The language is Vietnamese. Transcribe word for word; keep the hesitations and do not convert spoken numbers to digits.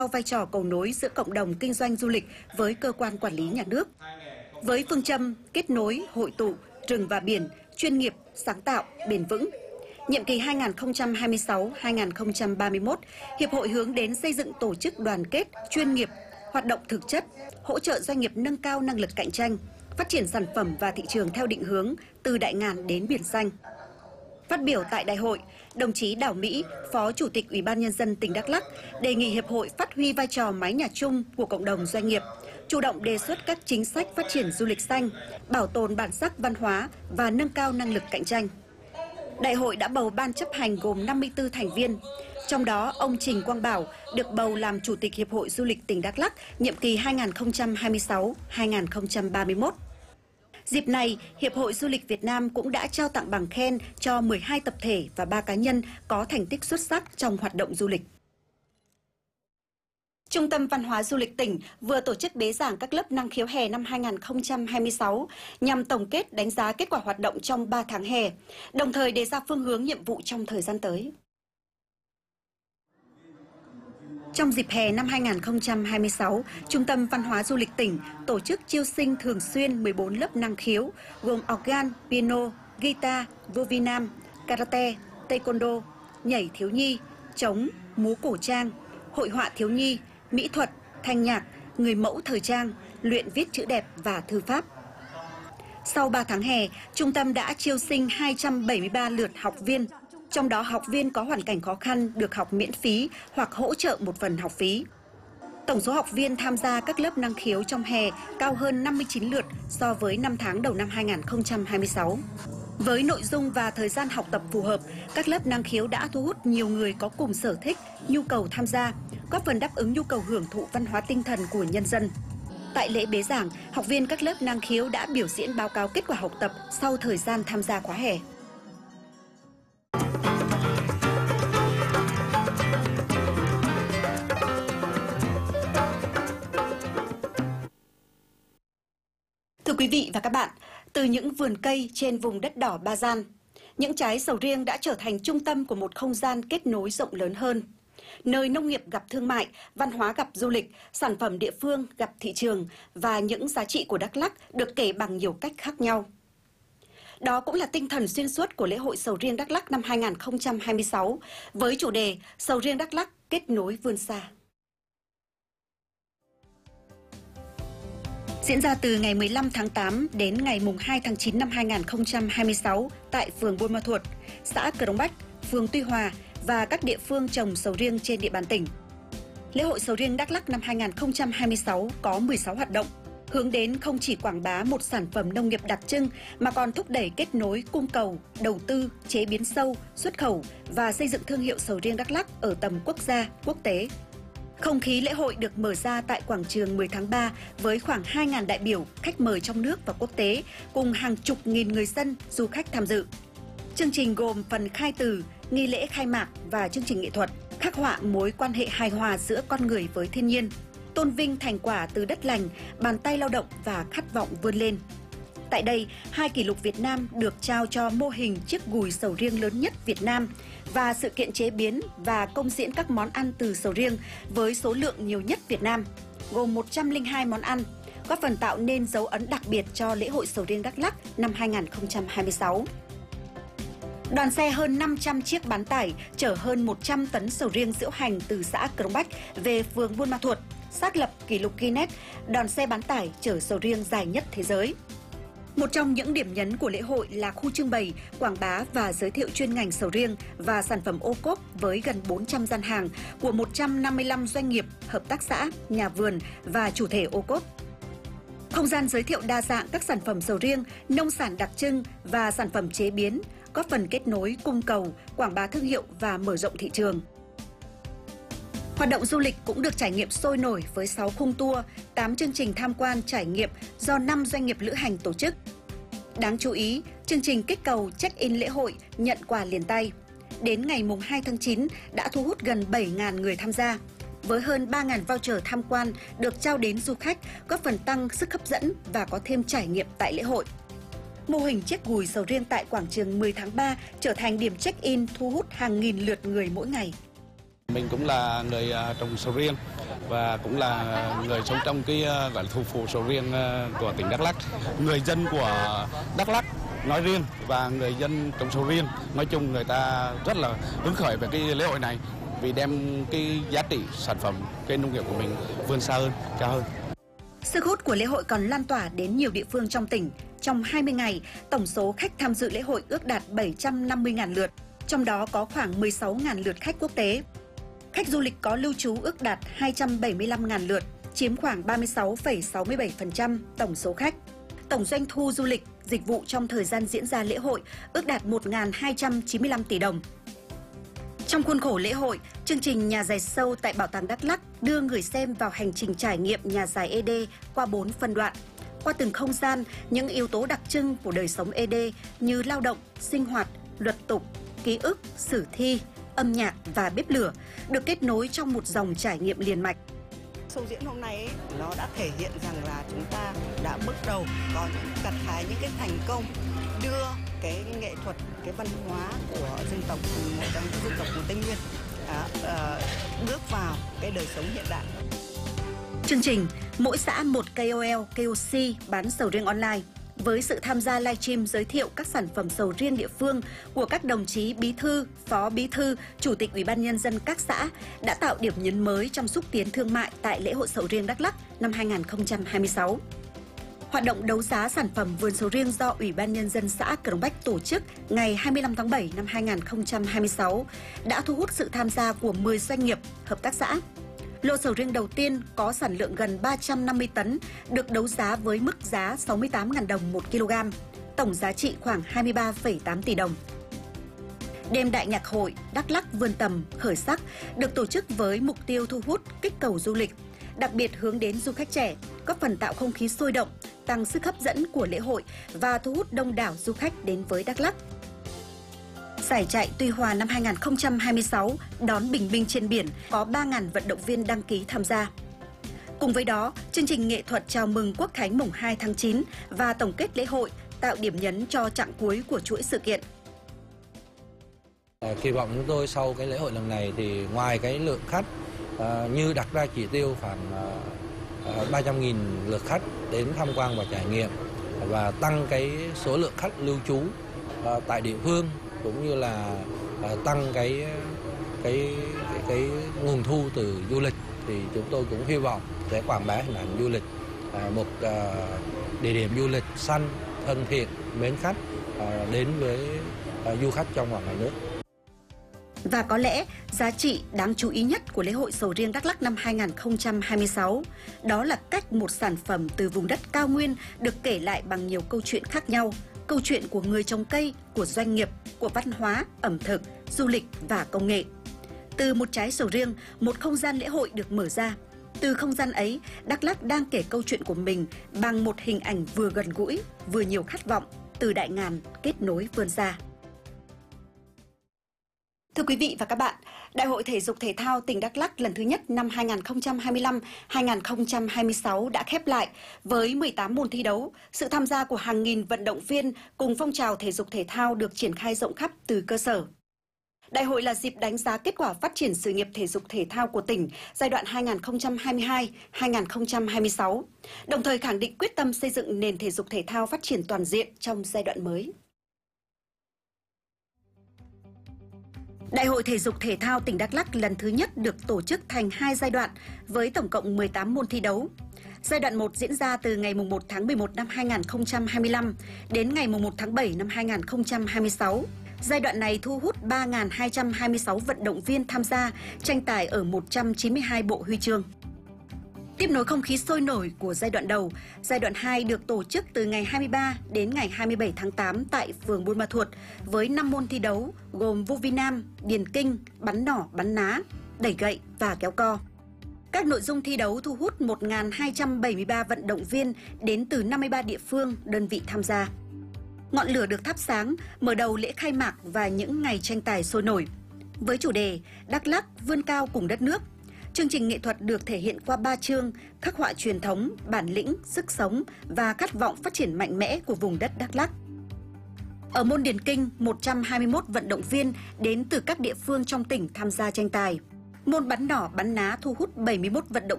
vai trò cầu nối giữa cộng đồng kinh doanh du lịch với cơ quan quản lý nhà nước. Với phương châm kết nối, hội tụ, rừng và biển, chuyên nghiệp, sáng tạo, bền vững, nhiệm kỳ hai nghìn không trăm hai mươi sáu đến hai nghìn không trăm ba mươi mốt, Hiệp hội hướng đến xây dựng tổ chức đoàn kết, chuyên nghiệp, hoạt động thực chất, hỗ trợ doanh nghiệp nâng cao năng lực cạnh tranh, phát triển sản phẩm và thị trường theo định hướng từ đại ngàn đến biển xanh. Phát biểu tại đại hội, đồng chí Đào Mỹ, Phó Chủ tịch Ủy ban Nhân dân tỉnh Đắk Lắk đề nghị Hiệp hội phát huy vai trò mái nhà chung của cộng đồng doanh nghiệp, chủ động đề xuất các chính sách phát triển du lịch xanh, bảo tồn bản sắc văn hóa và nâng cao năng lực cạnh tranh. Đại hội đã bầu ban chấp hành gồm năm mươi tư thành viên, trong đó ông Trình Quang Bảo được bầu làm Chủ tịch Hiệp hội Du lịch tỉnh Đắk Lắk nhiệm kỳ hai nghìn không trăm hai mươi sáu đến hai nghìn không trăm ba mươi mốt. Dịp này, Hiệp hội Du lịch Việt Nam cũng đã trao tặng bằng khen cho mười hai tập thể và ba cá nhân có thành tích xuất sắc trong hoạt động du lịch. Trung tâm Văn hóa Du lịch tỉnh vừa tổ chức bế giảng các lớp năng khiếu hè năm hai nghìn không trăm hai mươi sáu nhằm tổng kết đánh giá kết quả hoạt động trong ba tháng hè, đồng thời đề ra phương hướng nhiệm vụ trong thời gian tới. Trong dịp hè năm hai nghìn không trăm hai mươi sáu, Trung tâm Văn hóa Du lịch tỉnh tổ chức chiêu sinh thường xuyên mười bốn lớp năng khiếu gồm organ, piano, guitar, vô vi nam, karate, taekwondo, nhảy thiếu nhi, trống, múa cổ trang, hội họa thiếu nhi, mỹ thuật, thanh nhạc, người mẫu thời trang, luyện viết chữ đẹp và thư pháp. Sau ba tháng hè, trung tâm đã chiêu sinh hai trăm bảy mươi ba lượt học viên, trong đó học viên có hoàn cảnh khó khăn được học miễn phí hoặc hỗ trợ một phần học phí. Tổng số học viên tham gia các lớp năng khiếu trong hè cao hơn năm mươi chín lượt so với năm tháng đầu năm hai nghìn không trăm hai mươi sáu. Với nội dung và thời gian học tập phù hợp, các lớp năng khiếu đã thu hút nhiều người có cùng sở thích, nhu cầu tham gia, góp phần đáp ứng nhu cầu hưởng thụ văn hóa tinh thần của nhân dân. Tại lễ bế giảng, học viên các lớp năng khiếu đã biểu diễn báo cáo kết quả học tập sau thời gian tham gia khóa hè. Thưa quý vị và các bạn, từ những vườn cây trên vùng đất đỏ Ba Gian, những trái sầu riêng đã trở thành trung tâm của một không gian kết nối rộng lớn hơn, nơi nông nghiệp gặp thương mại, văn hóa gặp du lịch, sản phẩm địa phương gặp thị trường và những giá trị của Đắk Lắk được kể bằng nhiều cách khác nhau. Đó cũng là tinh thần xuyên suốt của lễ hội sầu riêng Đắk Lắk năm hai nghìn không trăm hai mươi sáu với chủ đề Sầu riêng Đắk Lắk kết nối vươn xa. Diễn ra từ ngày mười lăm tháng tám đến ngày mùng hai tháng chín năm hai nghìn không trăm hai mươi sáu tại phường Buôn Ma Thuột, xã Crong Bách, phường Tuy Hòa và các địa phương trồng sầu riêng trên địa bàn tỉnh. Lễ hội sầu riêng Đắk Lắk năm hai nghìn không trăm hai mươi sáu có mười sáu hoạt động, hướng đến không chỉ quảng bá một sản phẩm nông nghiệp đặc trưng mà còn thúc đẩy kết nối cung cầu, đầu tư, chế biến sâu, xuất khẩu và xây dựng thương hiệu sầu riêng Đắk Lắk ở tầm quốc gia, quốc tế. Không khí lễ hội được mở ra tại quảng trường mười tháng ba với khoảng hai nghìn đại biểu, khách mời trong nước và quốc tế, cùng hàng chục nghìn người dân, du khách tham dự. Chương trình gồm phần khai từ, nghi lễ khai mạc và chương trình nghệ thuật, khắc họa mối quan hệ hài hòa giữa con người với thiên nhiên, tôn vinh thành quả từ đất lành, bàn tay lao động và khát vọng vươn lên. Tại đây, hai kỷ lục Việt Nam được trao cho mô hình chiếc gùi sầu riêng lớn nhất Việt Nam và sự kiện chế biến và công diễn các món ăn từ sầu riêng với số lượng nhiều nhất Việt Nam, gồm một trăm lẻ hai món ăn, góp phần tạo nên dấu ấn đặc biệt cho lễ hội sầu riêng Đắk Lắk năm hai nghìn không trăm hai mươi sáu. Đoàn xe hơn năm trăm chiếc bán tải chở hơn một trăm tấn sầu riêng diễu hành từ xã Crong Bách về phường Buôn Ma Thuột, xác lập kỷ lục Guinness, đoàn xe bán tải chở sầu riêng dài nhất thế giới. Một trong những điểm nhấn của lễ hội là khu trưng bày, quảng bá và giới thiệu chuyên ngành sầu riêng và sản phẩm ô cốp với gần bốn trăm gian hàng của một trăm năm mươi lăm doanh nghiệp, hợp tác xã, nhà vườn và chủ thể ô cốp. Không gian giới thiệu đa dạng các sản phẩm sầu riêng, nông sản đặc trưng và sản phẩm chế biến, góp phần kết nối cung cầu, quảng bá thương hiệu và mở rộng thị trường. Hoạt động du lịch cũng được trải nghiệm sôi nổi với sáu khung tour, tám chương trình tham quan trải nghiệm do năm doanh nghiệp lữ hành tổ chức. Đáng chú ý, chương trình kích cầu check-in lễ hội nhận quà liền tay. Đến ngày mùng hai tháng chín đã thu hút gần bảy nghìn người tham gia, với hơn ba nghìn voucher tham quan được trao đến du khách, góp phần tăng sức hấp dẫn và có thêm trải nghiệm tại lễ hội. Mô hình chiếc gùi sầu riêng tại quảng trường mười tháng ba trở thành điểm check-in thu hút hàng nghìn lượt người mỗi ngày. Mình cũng là người trồng sầu riêng và cũng là người sống trong cái gọi là thủ phủ sầu riêng của tỉnh Đắk Lắk. Người dân của Đắk Lắk nói riêng và người dân trồng sầu riêng nói chung, người ta rất là hứng khởi về cái lễ hội này vì đem cái giá trị sản phẩm cây nông nghiệp của mình vươn xa hơn, cao hơn. Sức hút của lễ hội còn lan tỏa đến nhiều địa phương trong tỉnh. Trong hai mươi ngày, tổng số khách tham dự lễ hội ước đạt bảy trăm năm mươi nghìn lượt, trong đó có khoảng mười sáu nghìn lượt khách quốc tế. Khách du lịch có lưu trú ước đạt hai trăm bảy mươi lăm nghìn lượt, chiếm khoảng ba mươi sáu phẩy sáu mươi bảy phần trăm tổng số khách. Tổng doanh thu du lịch, dịch vụ trong thời gian diễn ra lễ hội ước đạt một nghìn hai trăm chín mươi lăm tỷ đồng. Trong khuôn khổ lễ hội, chương trình Nhà dài sâu tại Bảo tàng Đắk Lắk đưa người xem vào hành trình trải nghiệm nhà dài ê đê qua bốn phân đoạn. Qua từng không gian, những yếu tố đặc trưng của đời sống ê đê như lao động, sinh hoạt, luật tục, ký ức, sử thi, âm nhạc và bếp lửa được kết nối trong một dòng trải nghiệm liền mạch. Show diễn hôm nay ấy, nó đã thể hiện rằng là chúng ta đã bước đầu có những gặt hái những cái thành công, đưa cái nghệ thuật, cái văn hóa của dân tộc, một trong những dân tộc của Tây Nguyên à, à, bước vào cái đời sống hiện đại. Chương trình mỗi xã một K O L, K O C bán sầu riêng online với sự tham gia livestream giới thiệu các sản phẩm sầu riêng địa phương của các đồng chí bí thư, phó bí thư, chủ tịch Ủy ban nhân dân các xã đã tạo điểm nhấn mới trong xúc tiến thương mại tại lễ hội sầu riêng Đắk Lắk năm hai nghìn không trăm hai mươi sáu. Hoạt động đấu giá sản phẩm vườn sầu riêng do Ủy ban nhân dân xã Crong Bách tổ chức ngày hai mươi lăm tháng bảy năm hai nghìn không trăm hai mươi sáu đã thu hút sự tham gia của mười doanh nghiệp, hợp tác xã. Lô sầu riêng đầu tiên có sản lượng gần ba trăm năm mươi tấn được đấu giá với mức giá sáu mươi tám nghìn đồng một kg, tổng giá trị khoảng hai mươi ba phẩy tám tỷ đồng. Đêm đại nhạc hội Đắk Lắk vươn tầm, khởi sắc được tổ chức với mục tiêu thu hút, kích cầu du lịch, đặc biệt hướng đến du khách trẻ, góp phần tạo không khí sôi động, tăng sức hấp dẫn của lễ hội và thu hút đông đảo du khách đến với Đắk Lắk. Giải chạy Tuy Hòa năm hai nghìn không trăm hai mươi sáu đón bình minh trên biển có ba nghìn vận động viên đăng ký tham gia. Cùng với đó, chương trình nghệ thuật chào mừng Quốc khánh mùng hai tháng chín và tổng kết lễ hội tạo điểm nhấn cho chặng cuối của chuỗi sự kiện. Kỳ vọng chúng tôi sau cái lễ hội lần này thì ngoài cái lượng khách uh, như đặt ra chỉ tiêu khoảng uh, ba trăm nghìn lượt khách đến tham quan và trải nghiệm và tăng cái số lượng khách lưu trú uh, tại địa phương, cũng như là uh, tăng cái cái cái, cái nguồn thu từ du lịch, thì chúng tôi cũng hy vọng sẽ quảng bá hình ảnh du lịch, uh, một uh, địa điểm du lịch xanh, thân thiện, mến khách uh, đến với uh, du khách trong và ngoài nước. Và có lẽ giá trị đáng chú ý nhất của lễ hội sầu riêng Đắk Lắk năm hai nghìn không trăm hai mươi sáu đó là cách một sản phẩm từ vùng đất cao nguyên được kể lại bằng nhiều câu chuyện khác nhau, câu chuyện của người trồng cây, của doanh nghiệp, của văn hóa, ẩm thực, du lịch và công nghệ. Từ một trái sầu riêng, một không gian lễ hội được mở ra. Từ không gian ấy, Đắk Lắk đang kể câu chuyện của mình bằng một hình ảnh vừa gần gũi, vừa nhiều khát vọng, từ đại ngàn kết nối vươn ra. Thưa quý vị và các bạn, Đại hội Thể dục Thể thao tỉnh Đắk Lắk lần thứ nhất năm hai nghìn không trăm hai mươi lăm hai nghìn không trăm hai mươi sáu đã khép lại với mười tám môn thi đấu, sự tham gia của hàng nghìn vận động viên cùng phong trào thể dục thể thao được triển khai rộng khắp từ cơ sở. Đại hội là dịp đánh giá kết quả phát triển sự nghiệp thể dục thể thao của tỉnh giai đoạn hai nghìn không trăm hai mươi hai đến hai nghìn không trăm hai mươi sáu, đồng thời khẳng định quyết tâm xây dựng nền thể dục thể thao phát triển toàn diện trong giai đoạn mới. Đại hội Thể dục Thể thao tỉnh Đắk Lắk lần thứ nhất được tổ chức thành hai giai đoạn với tổng cộng mười tám môn thi đấu. Giai đoạn một diễn ra từ ngày mùng một tháng mười một năm hai nghìn không trăm hai mươi lăm đến ngày mùng một tháng bảy năm hai nghìn không trăm hai mươi sáu. Giai đoạn này thu hút ba nghìn hai trăm hai mươi sáu vận động viên tham gia, tranh tài ở một trăm chín mươi hai bộ huy chương. Tiếp nối không khí sôi nổi của giai đoạn đầu, giai đoạn hai được tổ chức từ ngày hai mươi ba đến ngày hai mươi bảy tháng tám tại phường Buôn Ma Thuột với năm môn thi đấu gồm vô vi nam, điền kinh, bắn nỏ, bắn ná, đẩy gậy và kéo co. Các nội dung thi đấu thu hút một nghìn hai trăm bảy mươi ba vận động viên đến từ năm mươi ba địa phương, đơn vị tham gia. Ngọn lửa được thắp sáng, mở đầu lễ khai mạc và những ngày tranh tài sôi nổi. Với chủ đề Đắk Lắk vươn cao cùng đất nước, chương trình nghệ thuật được thể hiện qua ba chương khắc họa truyền thống, bản lĩnh, sức sống và khát vọng phát triển mạnh mẽ của vùng đất Đắk Lắk. Ở môn điền kinh, một trăm hai mươi mốt vận động viên đến từ các địa phương trong tỉnh tham gia tranh tài. Môn bắn nỏ, bắn ná thu hút bảy mươi mốt vận động